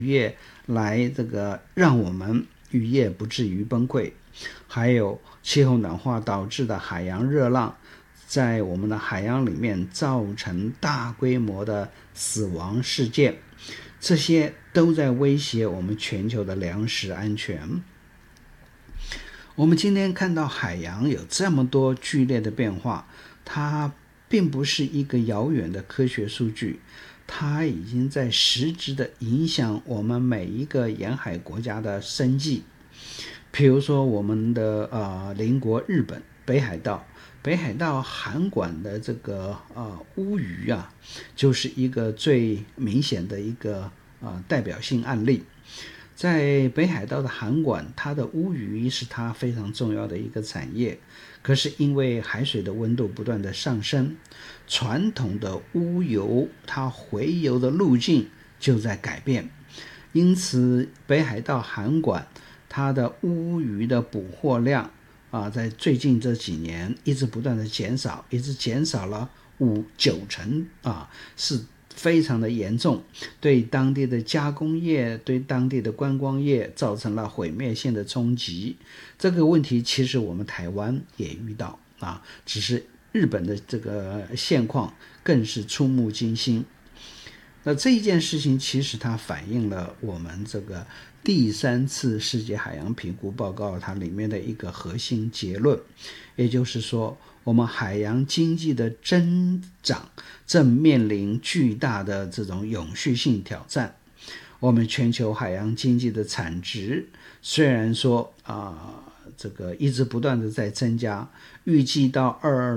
业来这个让我们渔业不至于崩溃，还有气候暖化导致的海洋热浪在我们的海洋里面造成大规模的死亡事件，这些都在威胁我们全球的粮食安全。我们今天看到海洋有这么多剧烈的变化，它并不是一个遥远的科学数据，它已经在实质的影响我们每一个沿海国家的生计。比如说我们的邻国日本北海道函馆的这个乌鱼啊，就是一个最明显的一个代表性案例。在北海道的函馆，它的乌鱼是它非常重要的一个产业，可是因为海水的温度不断的上升，传统的乌游它洄游的路径就在改变，因此北海道函馆它的乌鱼的捕获量在最近这几年一直不断的减少，一直减少了9成是非常的严重，对当地的加工业，对当地的观光业造成了毁灭性的冲击。这个问题其实我们台湾也遇到只是日本的这个现况更是触目惊心。那这一件事情其实它反映了我们这个第3次世界海洋评估报告它里面的一个核心结论，也就是说我们海洋经济的增长正面临巨大的这种永续性挑战。我们全球海洋经济的产值虽然说这个一直不断的在增加，预计到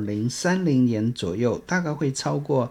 2030年左右大概会超过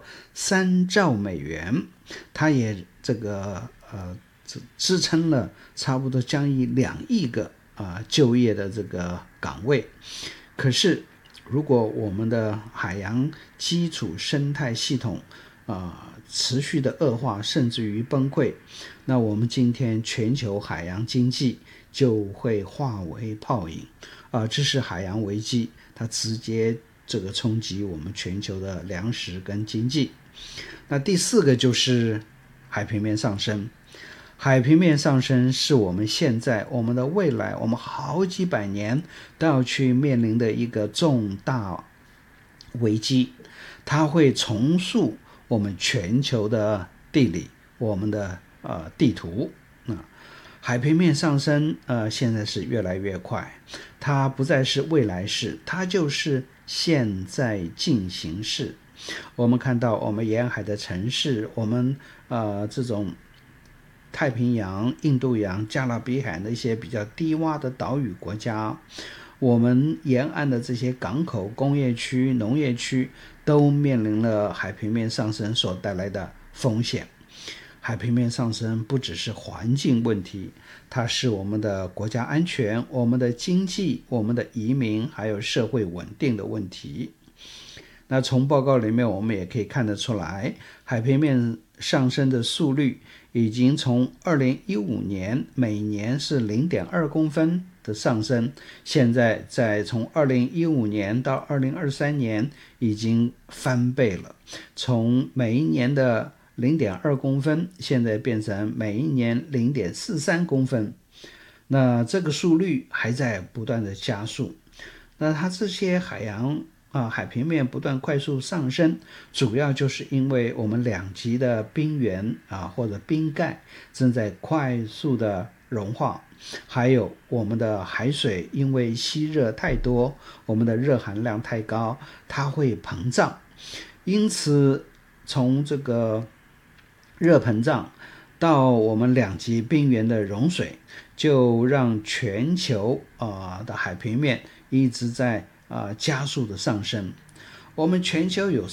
3兆美元，它也这个支撑了差不多将近2亿个就业的这个岗位。可是如果我们的海洋基础生态系统持续的恶化甚至于崩溃，那我们今天全球海洋经济就会化为泡影这是海洋危机，它直接这个冲击我们全球的粮食跟经济。那第4个就是海平面上升。海平面上升是我们现在我们的未来我们好几百年都要去面临的一个重大危机，它会重塑我们全球的地理，我们的地图海平面上升现在是越来越快，它不再是未来式，它就是现在进行式。我们看到我们沿海的城市，我们这种太平洋、印度洋、加勒比海的一些比较低洼的岛屿国家，我们沿岸的这些港口、工业区、农业区都面临了海平面上升所带来的风险。海平面上升不只是环境问题，它是我们的国家安全、我们的经济、我们的移民还有社会稳定的问题。那从报告里面我们也可以看得出来，海平面上升的速率已经从2015年每年是 0.2 公分的上升，现在从2015年到2023年已经翻倍了，从每一年的0.2 公分现在变成每一年 0.43 公分，那这个速率还在不断的加速。那它这些海平面不断快速上升，主要就是因为我们2极的冰原或者冰盖正在快速的融化，还有我们的海水因为吸热太多，我们的热含量太高，它会膨胀。因此从这个热膨胀到我们2极冰原的融水，就让全球的海平面一直在加速的上升。我们全球有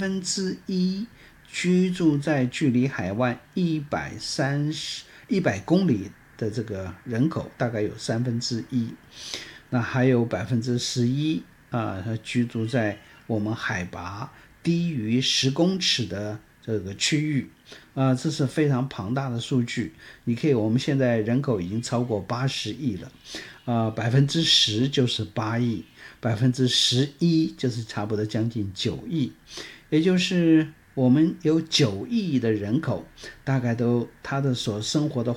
1/3居住在距离海湾100公里的这个人口，大概有1/3。那还有11%居住在我们海拔低于10公尺的这个区域这是非常庞大的数据。我们现在人口已经超过80亿了10%就是8亿，11%就是差不多将近9亿，也就是我们有9亿的人口，大概都他的所生活的